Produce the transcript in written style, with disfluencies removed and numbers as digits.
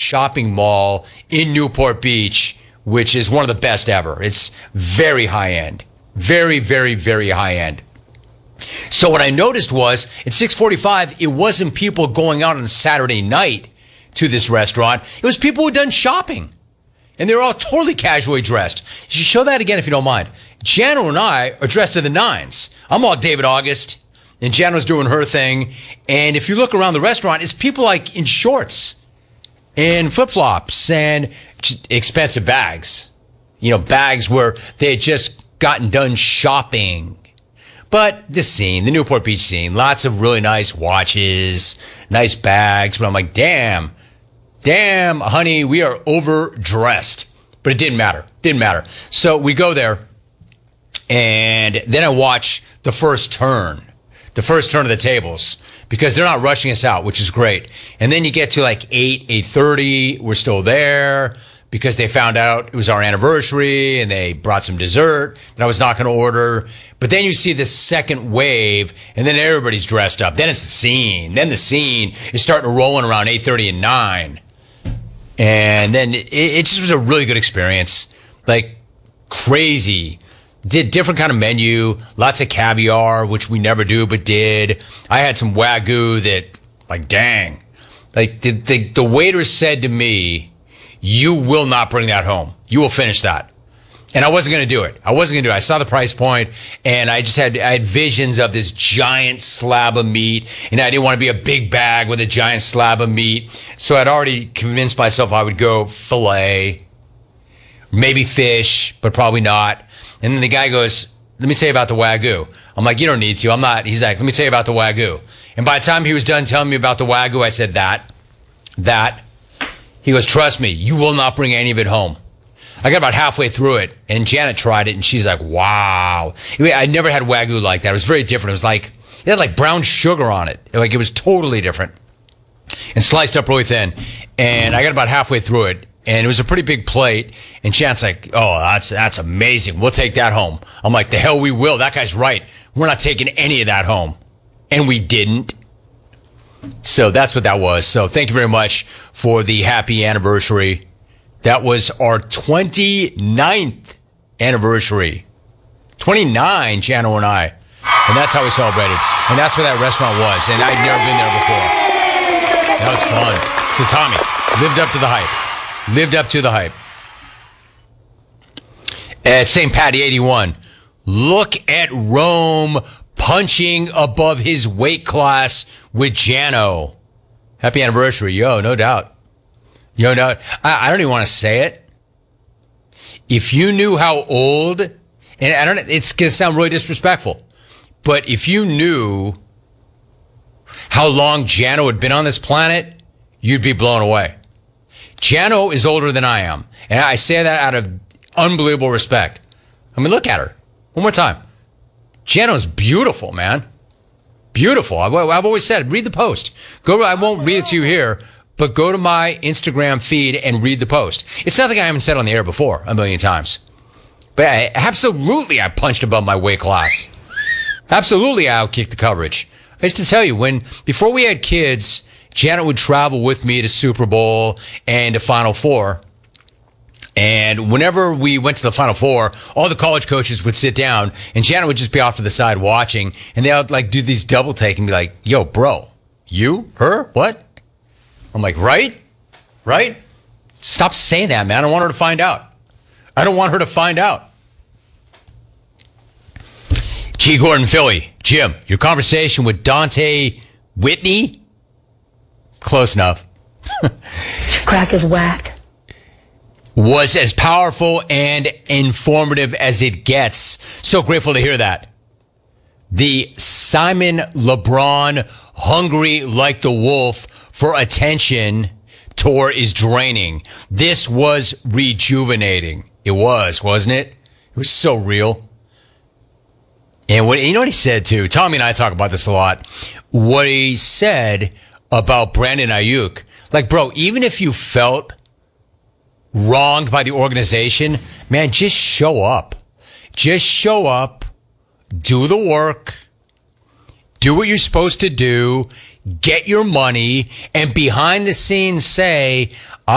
shopping mall in Newport Beach, which is one of the best ever. It's very high end. Very, very, very high end. So what I noticed was at 6:45, it wasn't people going out on Saturday night to this restaurant. It was people who had done shopping. And they were all totally casually dressed. You should show that again if you don't mind. Jano and I are dressed to the nines. I'm all David August, and Jano's doing her thing. And if you look around the restaurant, it's people like in shorts and flip-flops and expensive bags. You know, bags where they had just gotten done shopping. But the scene, the Newport Beach scene, lots of really nice watches, nice bags. But I'm like, damn, honey, we are overdressed. But it didn't matter. So we go there, and then I watch the first turn of the tables, because they're not rushing us out, which is great. And then you get to like 8:30, we're still there, because they found out it was our anniversary, and they brought some dessert that I was not going to order. But then you see the second wave, and then everybody's dressed up. Then it's the scene. Then the scene is starting to roll in around 8:30 and 9. And then it just was a really good experience. Like, crazy. Did different kind of menu, lots of caviar, which we never do, but did. I had some Wagyu that, like, dang. Like, the waiter said to me, you will not bring that home. You will finish that. And I wasn't going to do it. I saw the price point, and I had visions of this giant slab of meat, and I didn't want to be a big bag with a giant slab of meat. So I'd already convinced myself I would go filet, maybe fish, but probably not. And then the guy goes, let me tell you about the Wagyu. I'm like, you don't need to. I'm not. He's like, let me tell you about the Wagyu. And by the time he was done telling me about the Wagyu, I said that. He goes, trust me, you will not bring any of it home. I got about halfway through it, and Janet tried it, and she's like, wow. I never had Wagyu like that. It was very different. It was like, it had like brown sugar on it. Like, it was totally different. And sliced up really thin. And I got about halfway through it, and it was a pretty big plate. And Janet's like, oh, that's amazing. We'll take that home. I'm like, the hell we will. That guy's right. We're not taking any of that home. And we didn't. So that's what that was. So thank you very much for the happy anniversary. That was our 29th anniversary. 29, Jano and I. And that's how we celebrated. And that's where that restaurant was. And I'd never been there before. That was fun. So Tommy, lived up to the hype. At St. Patty 81, look at Rome punching above his weight class with Jano. Happy anniversary. Yo, no doubt. I don't even want to say it. If you knew how old, and it's going to sound really disrespectful, but if you knew how long Jano had been on this planet, you'd be blown away. Jano is older than I am. And I say that out of unbelievable respect. I mean, look at her. One more time. Jano's beautiful, man. Beautiful. I've always said, read the post. I won't read it to you here, but go to my Instagram feed and read the post. It's nothing I haven't said on the air before a million times. But I punched above my weight class. Absolutely, I outkicked the coverage. I used to tell you, before we had kids, Janet would travel with me to Super Bowl and to Final Four. And whenever we went to the Final Four, all the college coaches would sit down, and Janet would just be off to the side watching, and they would like do these double take and be like, yo, bro, you, her, what? I'm like, right? Stop saying that, man. I don't want her to find out. G. Gordon, Philly. Jim, your conversation with Dante Whitney? Close enough. Crack is whack. Was as powerful and informative as it gets. So grateful to hear that. The Simon LeBron hungry like the wolf for attention tour is draining. This was rejuvenating. It was, wasn't it? It was so real. And you know what he said too? Tommy and I talk about this a lot. What he said about Brandon Ayuk. Like, bro, even if you felt wronged by the organization, man, just show up. Just show up. Do the work. Do what you're supposed to do. Get your money. And behind the scenes say,